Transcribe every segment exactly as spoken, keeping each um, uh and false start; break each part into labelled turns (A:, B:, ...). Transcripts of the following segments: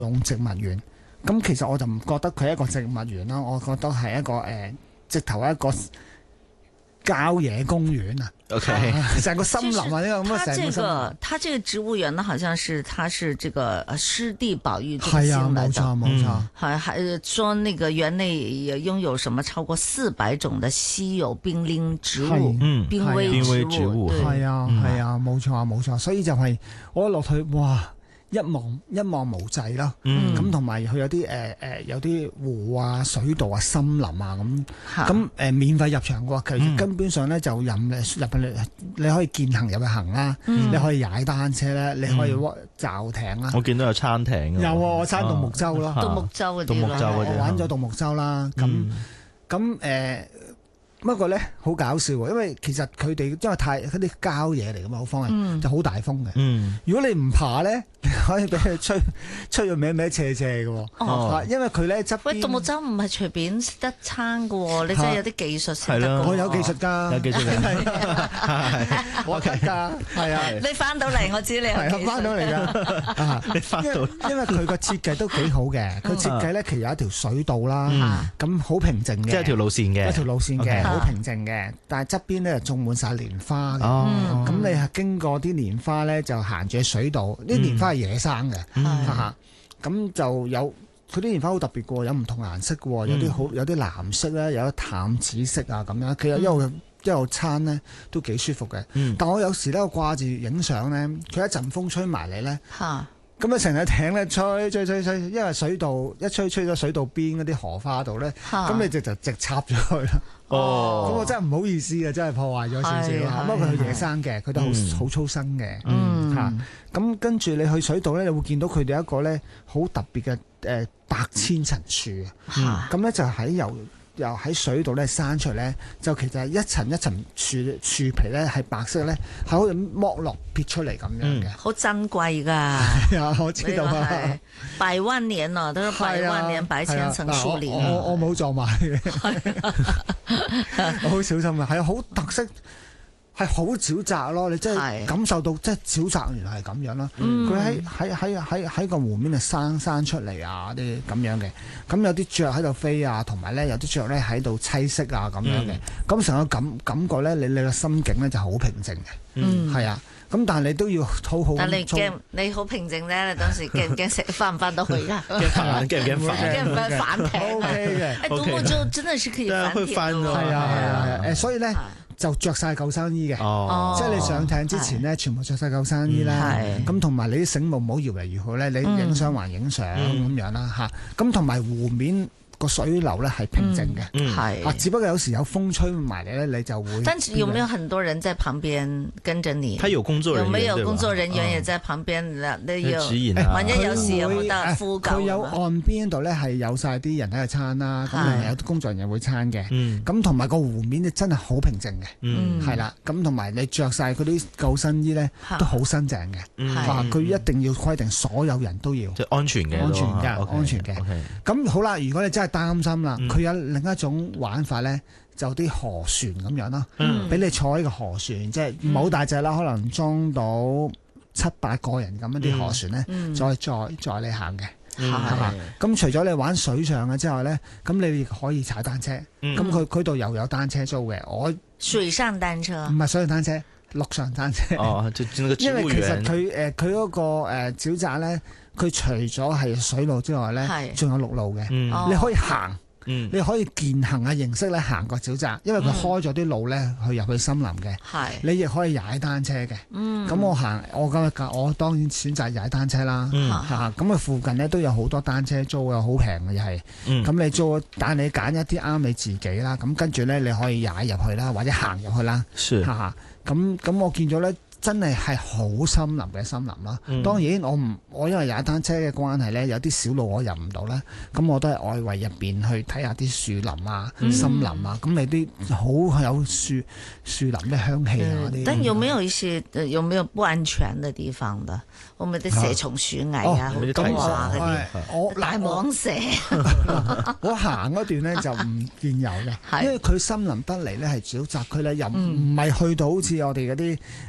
A: 種植物園。咁其實我就唔覺得佢係一個植物園啦，我覺得係一個誒、呃，直頭係一個郊野公園啊。
B: OK，
A: 成個森林啊，呢個咁啊，成個森林。
C: 它這個植物園呢，好像是它是這個濕地保育中心
A: 係啊，
C: 來的。
A: 冇錯冇錯。
C: 還還說那個園內也擁有什麼超過四百種的稀有瀕臨植物、
B: 嗯
C: 瀕危植物。
A: 係啊係啊，冇錯啊冇錯。所以就係我一落去，哇！一望一望無際啦，咁同埋佢有啲誒誒有啲湖啊、水道啊、森林啊咁，咁誒、呃、免費入場嘅喎，其實根本上咧就任你入去，你可以健行入去行啦，嗯、你可以踩單車咧，你可以驟艇啦。
B: 我見到有餐艇。有啊，
A: 我撐獨木舟咯，
C: 獨木舟嗰啲
B: 獨木舟嗰啲，
A: 我玩咗獨木舟啦，咁咁誒。不過咧好搞笑喎，因為其實佢哋因為太嗰啲郊野嚟㗎嘛，好荒嘅，就好大風嘅。嗯、如果你唔爬咧，你可以俾佢吹吹到歪歪斜斜嘅喎。哦，因為佢咧側邊。喂，
C: 獨木舟唔係隨便得撐嘅喎，你真係有啲技術先得嘅。
A: 我有技術㗎，
B: 有技術㗎，
A: 我得㗎，係啊。
C: 你翻到嚟，我知你係技術。
A: 翻到嚟㗎，你翻到。因為佢個設計都幾好嘅，佢設計咧其實有一條水道啦，咁好平靜嘅，
B: 即係條路線嘅，
A: 一條路線嘅。好平靜嘅，但係側邊咧種滿晒蓮花嘅。哦，咁你係經過啲蓮花咧，就行住喺水道。啲蓮花係野生嘅，嚇咁就有佢啲蓮花好特別嘅，有唔同顏色嘅，有啲好有啲藍色咧，有啲淡紫色啊咁樣。其實一路一路撐咧都幾舒服嘅。但我有時咧我掛住影相咧，佢一陣風吹埋嚟咧。咁啊，成日艇咧吹吹吹吹，因為水道一吹吹咗水道邊嗰啲荷花度咧，咁你就就直插咗去啦。哦，咁我真係唔好意思啊，真係破壞咗少少。不過佢野生嘅，佢都好好粗生嘅。嗯，嚇，咁跟住你去水道咧，你會見到佢哋一個咧好特別嘅誒白千層樹啊。咁咧就喺由又喺水度咧生出嚟咧，就其實係一層一層樹樹皮咧係白色咧，係好似剝落撇出嚟咁樣嘅，
C: 好珍貴㗎。
A: 係啊，我知道啊，
C: 百萬年啊，都係百萬年白千層樹林。
A: 我我冇撞埋嘅，我好小心啊，係好特色。係好沼澤咯，你真係感受到即係沼澤原來係咁樣咯。佢喺喺喺喺喺個湖面度生生出嚟啊啲咁樣嘅，咁有啲雀喺度飛啊，同埋咧有啲雀咧喺度棲息啊咁樣嘅，咁成個感感覺咧，你你個心境咧就好平靜嘅。嗯，係啊，咁但係你都要好好。但你驚
C: 你好平靜咧，你當時驚唔驚食翻唔翻到去㗎？
B: 驚煩，驚唔驚煩？
C: 驚唔驚反艇
A: ？O K 嘅，
C: 獨木舟真係是可以反艇㗎。
A: 係啊係啊，誒所以咧。就着晒救生衣嘅，哦、即係你上艇之前咧，全部着晒救生衣啦。咁同埋你啲繩木唔好搖嚟搖去咧，你影相還影相咁樣啦嚇。咁同埋湖面個水流咧係平靜嘅，係啊，只不過有時有風吹埋嚟咧，你就會。
C: 但是有沒有很多人在旁邊跟着你？
B: 他有工作人員，
C: 有沒有工作人員也在旁邊？你有指引啊？萬一有時有冇得呼救？
A: 佢有岸邊度咧係有晒啲人喺度撐啦，咁有啲工作人員會撐嘅。咁同埋個湖面咧真係好平靜嘅，係啦。咁同埋你着晒嗰啲救生衣咧都好新淨嘅，話佢一定要規定所有人都要，即係
B: 安全嘅，
A: 安全嘅，安全嘅。咁好啦，如果你真係擔心啦，佢、嗯、有另一種玩法咧，就啲河船咁樣啦，俾、嗯、你坐喺個河船，即係唔好大隻啦，可能裝到七八個人咁一啲河船咧，嗯、再再載你行嘅，係嘛？咁除咗你玩水上嘅之外咧，咁你亦可以踩單車，咁佢佢度又有單車租嘅，我
C: 水上單車
A: 唔係水上單車，陸上單車。
B: 哦，就那個
A: 因為其實佢誒佢嗰個誒沼澤咧，佢除咗係水路之外咧，仲有陸路嘅，嗯、你可以行。嗯、你可以健行嘅形式咧行個沼澤，因為佢開咗啲路咧去入去森林嘅。係、嗯，你亦可以踩單車嘅。嗯，咁我行，我今日我當然選擇踩單車啦。嗯，嚇，咁啊附近咧都有好多單車租啊，好平嘅又係。嗯，咁你租，但你揀一啲啱你自己啦。咁跟住咧你可以踩入去啦，或者行入去啦。是，嚇嚇，咁咁我見咗咧。真係係好森林嘅森林啦。嗯、當然我唔我因為踩單車嘅關係咧，有啲小路我入唔到啦。咁我都係外圍入邊去睇下啲樹林啊、嗯、森林啊。咁你啲好有樹樹林嘅香氣啊啲。
C: 但有沒有一些有沒有不安全嘅地方的？我咪啲蛇蟲鼠蟻啊，好多啊嗰啲。我大蟒蛇。
A: 我行嗰段咧就唔見有嘅，因為佢森林得嚟咧係沼澤區咧，又唔係去到好似我哋嗰啲熱帶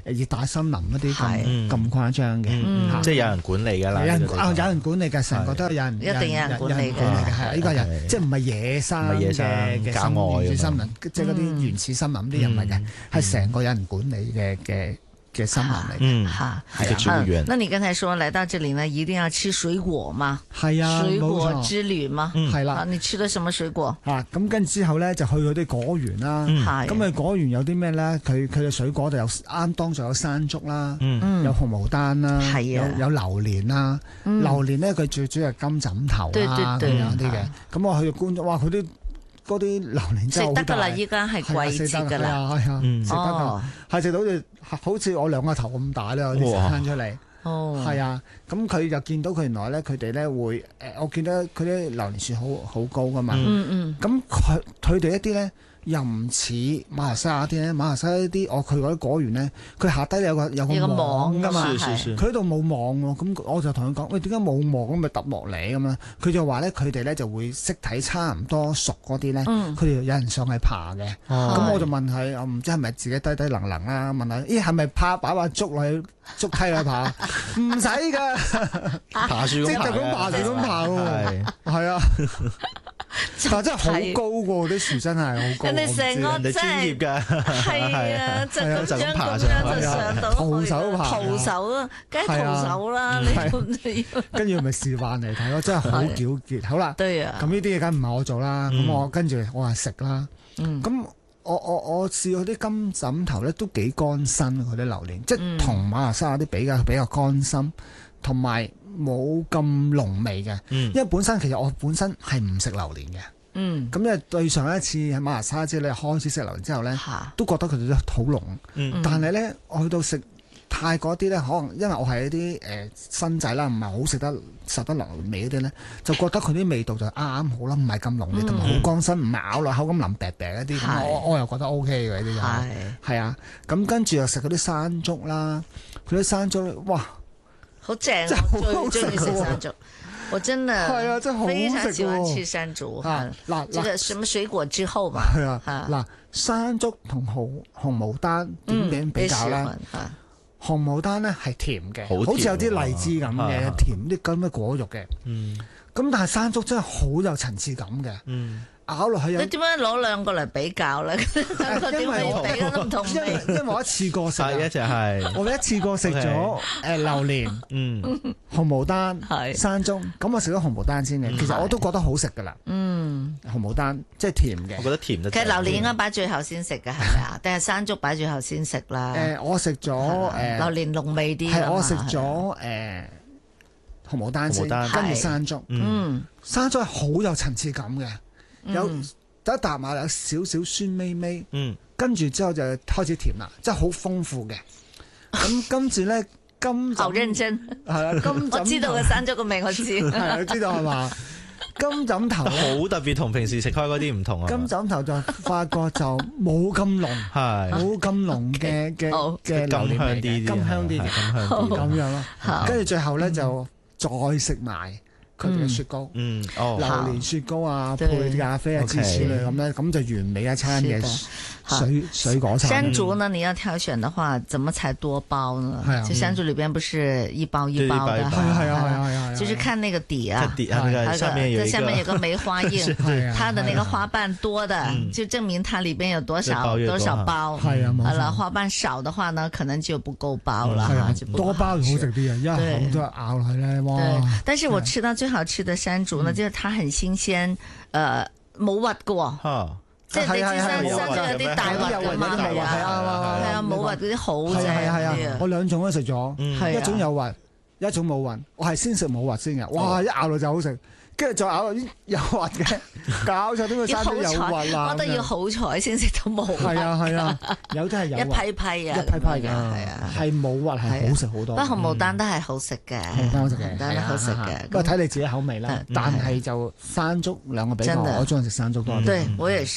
A: 亞森林嗰啲咁咁誇張嘅，
B: 即係有人管理㗎啦。
A: 有人啊，有人管理嘅，成個都有人，
C: 一定有人管理嘅，
A: 係呢個人，即係唔係野生嘅嘅森林，森林即係嗰啲原始森林啲人嚟嘅，係成個有人管理嘅嘅。嘅森林嚟嘅，
C: 哈，
B: 一個植物園。
C: 那你剛才說來到這裡呢，一定要吃水果嘛？
A: 係啊，
C: 水果之旅嘛？
A: 係啦。
C: 你吃咗什麼水果？
A: 啊，咁跟之後咧就去嗰啲果園啦。咁啊果園有啲咩咧？佢佢嘅水果就有啱當就有山竹啦，有紅毛丹啦，有有榴蓮啦。榴蓮咧佢最主要係金枕頭啦咁樣啲嘅。咁我去觀，哇！佢啲嗰啲榴蓮真係好大，食得噶啦，依家係季節噶啦，係啊，食得噶，係食到好似好似我兩個頭咁大咧，有啲生出嚟，哦，係啊，咁佢就見到佢原來咧，佢哋咧會誒，我見到佢啲榴蓮樹好好高噶嘛，嗯嗯，咁佢佢哋一啲咧又唔似馬來西亞啲咧，馬來西亞啲我去嗰啲果園咧，佢下低有個有個網噶嘛，佢喺度冇網喎，咁我就同佢講，喂，點解冇網咁咪揼落嚟咁樣？佢就話咧，佢哋咧就會識睇差唔多熟嗰啲咧，佢哋有人上去爬嘅，咁我就問佢，我唔知係咪自己低低能能啊？問佢，咦係咪怕擺把竹落去竹梯去爬？唔使㗎，
B: 爬樹咁爬，
A: 即係咁爬樹咁爬喎，係啊。但真係好高喎，啲樹真係好高。
C: 人哋成個
B: 人哋專業㗎，
C: 係啊，就咁樣咁樣就上到
A: 徒手爬，
C: 徒手啊，梗係徒手啦。你
A: 跟住咪示範嚟睇咯，真係好矯結。好啦，
C: 對啊，
A: 咁呢啲嘢梗唔係我做啦。咁我跟住我話食啦。咁我我我試過啲金枕頭咧，都幾乾身嗰啲榴蓮，即係同馬來西亞啲比較比較乾身，同埋冇咁濃味嘅，因為本身其實我本身係唔食榴蓮嘅，嗯，咁因為對上一次喺馬來西亞之後咧開始食榴蓮之後咧，都覺得佢哋都好濃，嗯、但係咧我去到食泰國啲咧，可能因為我係一啲誒新仔啦，唔係好食得食得榴蓮味嗰啲咧，就覺得佢啲味道就啱啱好啦，唔係咁濃嘅，同埋好乾身，唔係咬落口咁腍白白一啲，咁我我又覺得 O K 嘅呢啲就係啊，咁跟住又食嗰啲山竹啦，佢啲山竹咧，哇！
C: 好正，我最中意食山竹，我真的
A: 係啊，真係好
C: 非常喜歡吃山竹。嗱嗱，這個什麼水果之後嘛？
A: 係啊，嗱，山竹同紅紅毛丹點樣比較咧？紅毛丹咧係甜嘅，好似有啲荔枝咁嘅，甜啲咁嘅果肉嘅。嗯，咁但係山竹真係好有層次感嘅。嗯。咬落去有，
C: 你點樣攞兩個嚟比較咧？因為我比都唔同
A: 因為因為我一次過食，
B: 一隻係
A: 我一次過食咗誒榴蓮、嗯紅毛丹、山竹，咁我食咗紅毛丹先嘅。其實我都覺得好食噶啦。嗯，紅毛丹即係甜嘅，
B: 我覺得甜得。
C: 其實榴蓮應該擺最後先食嘅，係咪啊？定係山竹擺最後先食啦？
A: 誒，我食咗誒
C: 榴蓮濃味啲，
A: 係我食咗誒紅毛丹先，跟住山竹。嗯，山竹係好有層次感嘅。有第一啖牙有少少酸味味，嗯，跟住之後就開始甜啦，即係好豐富嘅。咁跟住咧，金
C: 好認真
A: 係啊，金
C: 我知道嘅山竹個味我知，
A: 係你知道係嘛？金枕頭
B: 好特別，同平時食開嗰啲唔同啊。
A: 金枕頭就發覺就冇咁濃，係冇咁濃嘅嘅嘅榴蓮味，金香啲嘅，金香啲咁樣咯。跟住最後咧就再食埋佢哋嘅雪糕，嗯，哦，榴蓮雪糕啊，配咖啡啊，之類咁咧，咁就完美一餐嘅水水果餐。
C: 山竹呢，你要挑選的話，怎麼才多包呢？係啊，就山竹裏邊不是一包一包的，係啊係啊係啊，就是看那個底啊，
B: 底啊，那個下面有，
C: 下面有個梅花印，它的那個花瓣多的，就證明它裏邊有多少多少包。係啊，好啦，花瓣少的話呢，可能就不夠包啦。係啊，
A: 多包好食啲啊，一口都咬落去咧，哇！
C: 但是我吃到最好吃的山竹呢，就是它很新鮮，誒冇核嘅，即係你知山山竹有啲大核嘅嘛，係啊係啊，冇核嗰啲好正啲啊！
A: 我兩種都食咗，一種有核，一種冇核。我係先食冇核先嘅，哇！一咬落就好食，跟住再咬落有核嘅，搞錯點會山竹有核啦？
C: 我覺得要好彩先食到冇核。
A: 係啊係啊，有啲係有
C: 一批批啊，
A: 一批批嘅，係啊，係冇核係好食好多。
C: 不過紅毛丹都係好食嘅，
A: 紅毛丹好食嘅，
C: 紅毛丹都好食嘅。
A: 不過睇你自己口味啦。但係就山竹兩個比較，我中意食山竹多啲。
C: 對，我也是。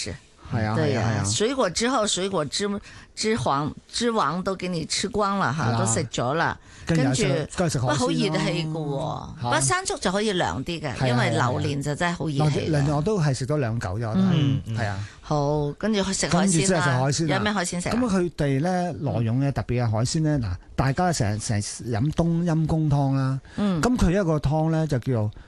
A: 係啊，
C: 對啊，
A: 係啊，
C: 水果之後水果之之王之王都給你吃光啦嚇，都食咗啦。跟住，不過好熱氣嘅喎，不過山竹就可以涼啲嘅，因為榴蓮就真係好熱氣。
A: 榴蓮我都係食咗兩嚿啫，
B: 嗯，
A: 係啊。
C: 好，跟住去食海鮮啦。有咩海鮮食？
A: 咁佢哋咧羅涌嘅特別嘅海鮮咧，嗱，大家成日成日飲冬陰公湯啦。嗯。咁佢一個湯咧就叫做